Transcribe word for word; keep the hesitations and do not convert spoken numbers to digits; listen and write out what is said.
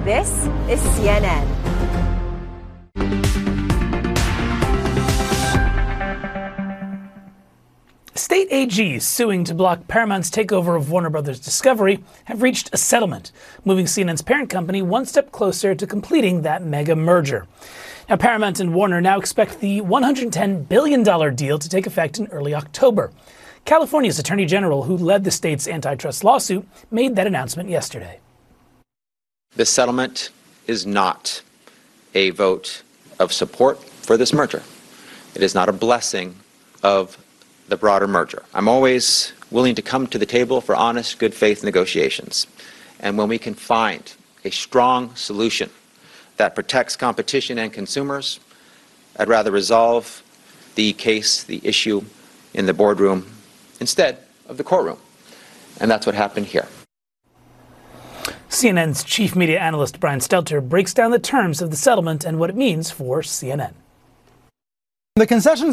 This is C N N. State A Gs suing to block Paramount's takeover of Warner Brothers Discovery have reached a settlement, moving C N N's parent company one step closer to completing that mega merger. Now, Paramount and Warner now expect the one hundred ten billion dollars deal to take effect in early October. California's Attorney General, who led the state's antitrust lawsuit, made that announcement yesterday. This settlement is not a vote of support for this merger. It is not a blessing of the broader merger. I'm always willing to come to the table for honest, good faith negotiations. And when we can find a strong solution that protects competition and consumers, I'd rather resolve the case, the issue in the boardroom instead of the courtroom. And that's what happened here. C N N's chief media analyst Brian Stelter breaks down the terms of the settlement and what it means for C N N. The concessions